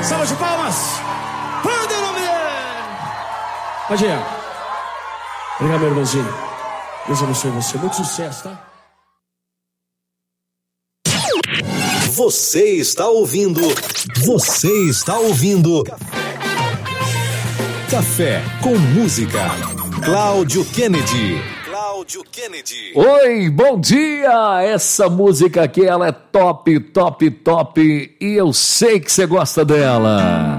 Salva de palmas. Pode o nome dele. Magia. Obrigado, meu irmãozinho. Deus abençoe você. Muito sucesso, tá? Você está ouvindo. Café com música. Cláudio Kennedy. Oi, bom dia! Essa música aqui, ela é top, top, top. E eu sei que você gosta dela.